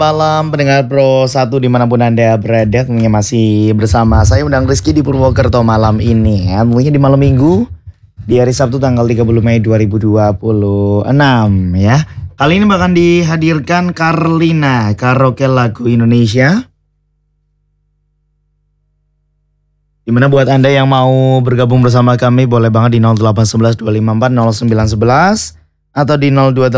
Malam pendengar Pro 1 dimanapun Anda berada, tentunya masih bersama saya Undang Rizky di Purwokerto malam ini ya. Tentunya di malam minggu di hari Sabtu tanggal 30 Mei 2026 ya. Kali ini bahkan dihadirkan Carlina, karaoke lagu Indonesia. Dimana buat Anda yang mau bergabung bersama kami boleh banget di 0811 254 0911 atau di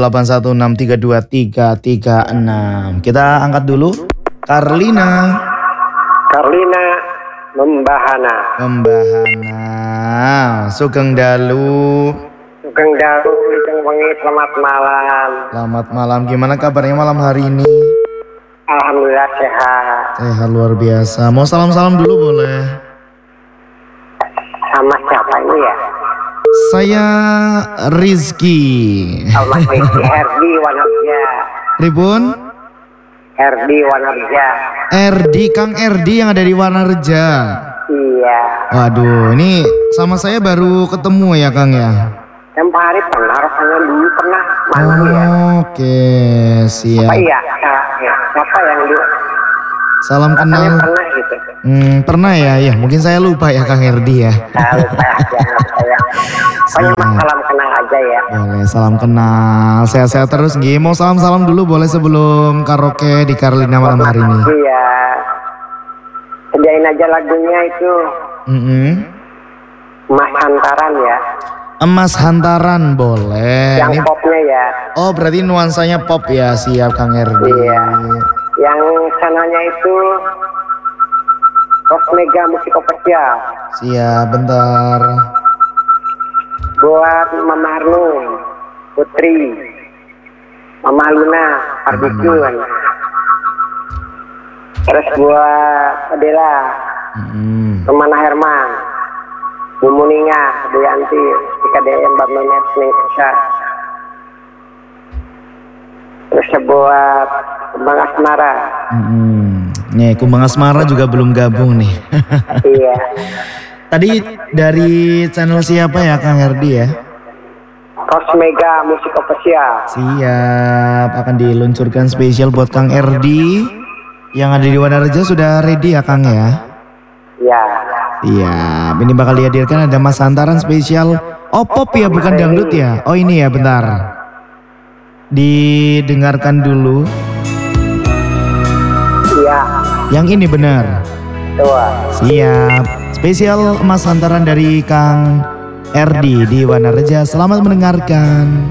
02816323336. Kita angkat dulu Carlina. Carlina Membahana. Sugeng dalu. Sugeng dalu Wijeng Wengi, selamat malam. Selamat malam. Gimana kabarnya malam hari ini? Alhamdulillah sehat. Sehat luar biasa. Mau salam-salam dulu boleh? Sama siapa ini ya? Saya Rizky. Mas Rizky Herdi Wanarja. Ribun? Herdi Wanarja. Kang Erdi yang ada di Wanarja. Iya. Waduh, ini sama saya baru ketemu ya Kang ya? Tempo hari pernah, rasanya dulu pernah. Mana ya? Oke, siap. Apa iya? Siapa yang dulu? Salam Rasanya kenal. pernah gitu. Pernah ya, mungkin saya lupa ya Kang Erdi ya. Lupa ya. Pokoknya salam kenal aja ya. Boleh, salam kenal. Sehat-sehat terus Gi. Mau salam-salam dulu boleh sebelum karaoke di Carlina malam hari ini. Iya. Sediain aja lagunya itu. Mas Hantaran ya. Emas Hantaran boleh. Yang popnya ya. Oh berarti nuansanya pop ya, siap Kang Erdi. Iya. Yang sananya itu Mega Musik Official. Siap, bentar. Buat Mama Arnum, Putri, Mama Luna, Arbikun. Terus buat Adela, Romana Herman, Bu Muninga, Bu Yanti, IKDM, Mbak Menet, Ningsa. Terus buat Kumbang Asmara. Nih, Kumbang Asmara juga belum gabung nih. Iya. Tadi dari channel siapa ya Kang Erdi ya? Mega Musik Official. Siap, akan diluncurkan spesial buat Kang Erdi. Yang ada di Wanarja sudah ready ya Kang ya? Ya. Siap, ini bakal dihadirkan ada Mas Hantaran spesial. Oh pop ya, bukan dangdut ya? Oh ini ya, bentar. Didengarkan dulu. Iya. Yang ini benar. Tua. Siap. Spesial Mas Hantaran dari Kang Erdi di Wanarja. Selamat mendengarkan.